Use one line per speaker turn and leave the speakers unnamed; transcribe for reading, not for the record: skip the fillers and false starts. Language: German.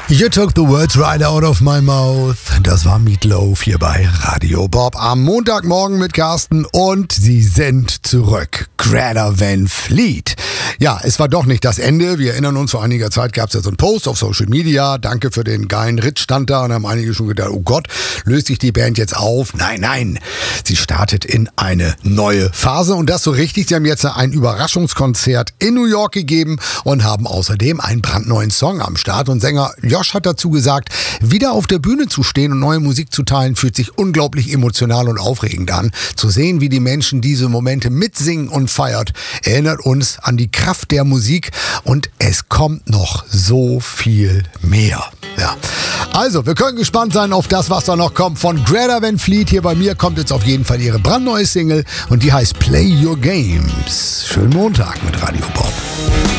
You took the words right out of my mouth. Das war Meatloaf hier bei Radio Bob am Montagmorgen mit Carsten und sie sind zurück. Greta Van Fleet. Ja, es war doch nicht das Ende. Wir erinnern uns, vor einiger Zeit gab es ja so einen Post auf Social Media. Danke für den geilen Ritt stand da und haben einige schon gedacht, oh Gott, löst sich die Band jetzt auf? Nein. Sie startet in eine neue Phase und das so richtig. Sie haben jetzt ein Überraschungskonzert in New York gegeben und haben außerdem einen brandneuen Song am Start. Und Sänger Josh hat dazu gesagt, wieder auf der Bühne zu stehen und neue Musik zu teilen, fühlt sich unglaublich emotional und aufregend an. Zu sehen, wie die Menschen diese Momente mitsingen und feiert, erinnert uns an die Kraft der Musik und es kommt noch so viel mehr. Ja. Also, wir können gespannt sein auf das, was da noch kommt von Greta Van Fleet. Hier bei mir kommt jetzt auf jeden Fall ihre brandneue Single und die heißt Play Your Games. Schönen Montag mit Radio Bob.